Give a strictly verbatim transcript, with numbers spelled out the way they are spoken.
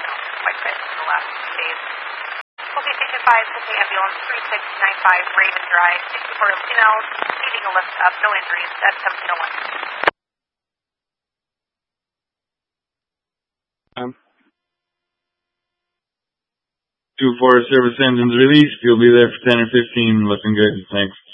know, quite a bit in the last few days. Okay, Station five, okay, ambulance three six nine five, Raven Drive, sixty-four L, needing a lift up, no injuries, that's seventeen oh one. Um, two four service engines released, you'll be there for ten or fifteen, looking good, thanks.